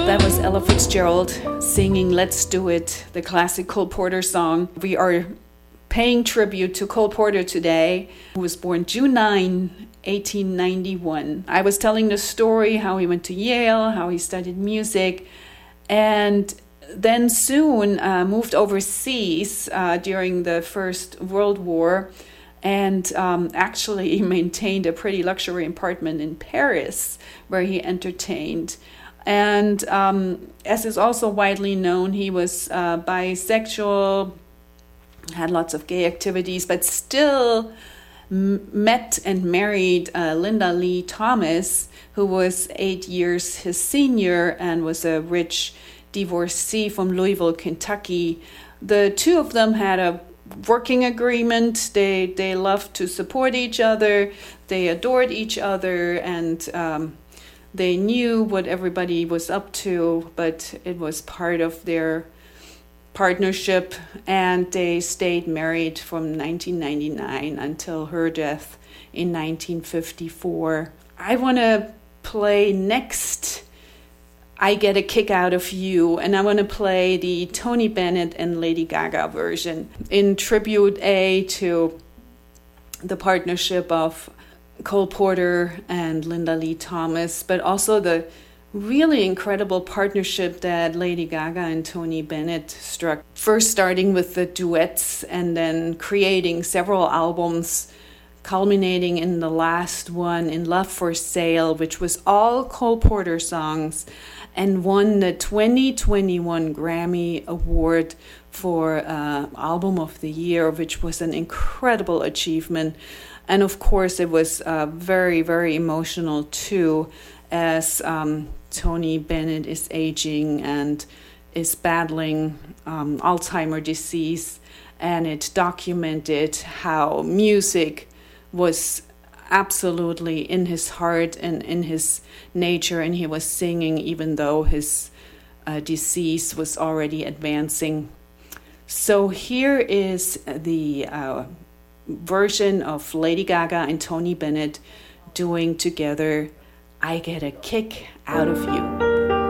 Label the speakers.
Speaker 1: That was Ella Fitzgerald singing Let's Do It, the classic Cole Porter song. We are paying tribute to Cole Porter today, who was born June 9, 1891. I was telling the story how he went to Yale, how he studied music, and then soon moved overseas during the First World War, and actually maintained a pretty luxury apartment in Paris where he entertained. And as is also widely known, he was bisexual, had lots of gay activities, but still met and married Linda Lee Thomas, who was 8 years his senior and was a rich divorcee from Louisville, Kentucky. The two of them had a working agreement. They loved to support each other. They adored each other, and they knew what everybody was up to, but it was part of their partnership, and they stayed married from 1999 until her death in 1954. I want to play next I Get a Kick Out of You, and I want to play the Tony Bennett and Lady Gaga version in tribute to the partnership of Cole Porter and Linda Lee Thomas, but also the really incredible partnership that Lady Gaga and Tony Bennett struck. First starting with the duets and then creating several albums, culminating in the last one, In Love for Sale, which was all Cole Porter songs, and won the 2021 Grammy Award for Album of the Year, which was an incredible achievement. And of course, it was very, very emotional too, as Tony Bennett is aging and is battling Alzheimer's disease. And it documented how music was absolutely in his heart and in his nature. And he was singing even though his disease was already advancing. So here is the version of Lady Gaga and Tony Bennett doing together I Get a Kick Out of You.